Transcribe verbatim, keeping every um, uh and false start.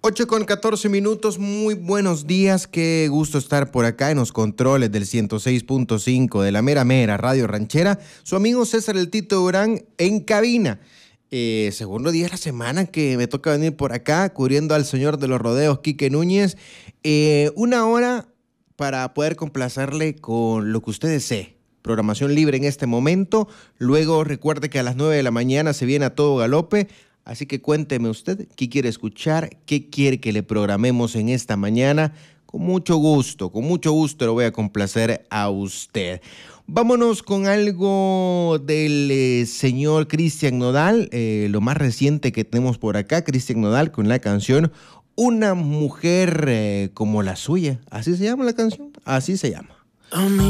ocho con catorce minutos, muy buenos días, qué gusto estar por acá en los controles del ciento seis punto cinco de la mera mera Radio Ranchera. Su amigo César el Tito Durán en cabina. Eh, segundo día de la semana que me toca venir por acá, cubriendo al señor de los rodeos, Quique Núñez. Eh, una hora para poder complacerle con lo que usted desee. Programación libre en este momento. Luego recuerde que a las nueve de la mañana se viene a todo galope. Así que cuénteme usted qué quiere escuchar, qué quiere que le programemos en esta mañana. Con mucho gusto, con mucho gusto lo voy a complacer a usted. Vámonos con algo del eh, señor Cristian Nodal, eh, lo más reciente que tenemos por acá, Cristian Nodal con la canción Una mujer eh, como la suya. ¿Así se llama la canción? Así se llama.